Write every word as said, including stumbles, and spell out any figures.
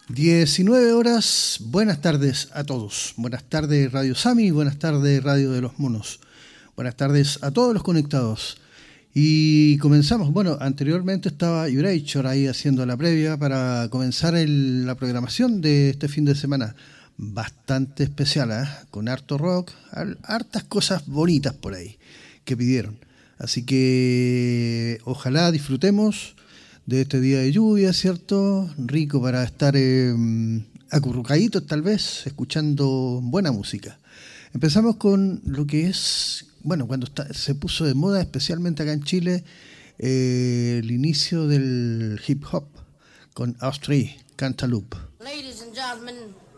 diecinueve horas, buenas tardes a todos. Buenas tardes Radio Sami, buenas tardes Radio de los Monos. Buenas tardes a todos los conectados. Y comenzamos, bueno, anteriormente estaba Yuraichor ahí haciendo la previa para comenzar el, la programación de este fin de semana. Bastante especial, ¿eh? Con harto rock, hartas cosas bonitas por ahí que pidieron. Así que ojalá disfrutemos de este día de lluvia, ¿cierto? Rico para estar eh, acurrucaditos tal vez, escuchando buena música. Empezamos con lo que es, bueno, cuando está, se puso de moda, especialmente acá en Chile, eh, el inicio del hip hop con Austria, Cantaloupe. Ladies and gentlemen,